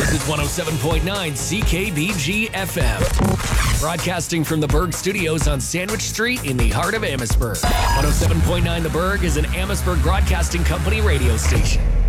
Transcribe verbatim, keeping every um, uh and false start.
This is one oh seven point nine C K B G F M. Broadcasting from the Berg Studios on Sandwich Street in the heart of Amherstburg. one oh seven point nine The Berg is an Amherstburg Broadcasting Company radio station.